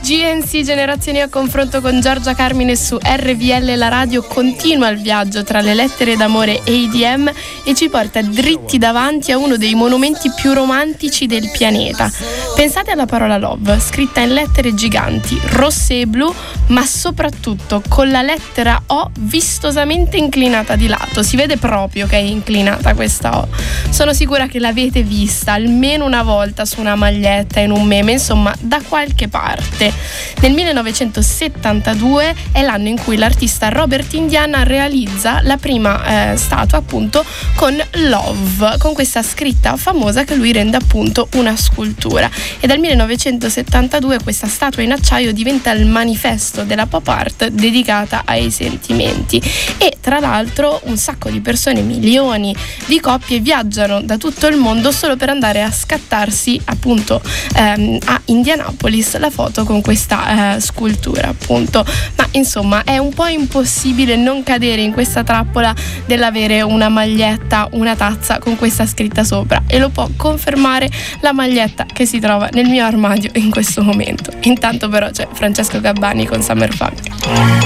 GNC Generazioni a confronto con Giorgia Carmine su RVL. La radio continua il viaggio tra le lettere d'amore e EDM e ci porta dritti davanti a uno dei monumenti più romantici del pianeta. Pensate alla parola love, scritta in lettere giganti, rosse e blu, ma soprattutto con la lettera O vistosamente inclinata di lato. Si vede proprio che è inclinata questa O. Sono sicura che l'avete vista almeno una volta su una maglietta, in un meme, insomma da qualche parte. Nel 1972 è l'anno in cui l'artista Robert Indiana realizza la prima statua appunto con Love, con questa scritta famosa che lui rende appunto una scultura, e dal 1972 questa statua in acciaio diventa il manifesto della pop art dedicata ai sentimenti. E tra l'altro un sacco di persone, milioni di coppie viaggiano da tutto il mondo solo per andare a scattarsi appunto a Indianapolis la foto con questa scultura appunto. Ma insomma è un po' impossibile non cadere in questa trappola dell'avere una maglietta, una tazza con questa scritta sopra, e lo può confermare la maglietta che si trova nel mio armadio in questo momento. Intanto però c'è Francesco Gabbani con Summer Funk.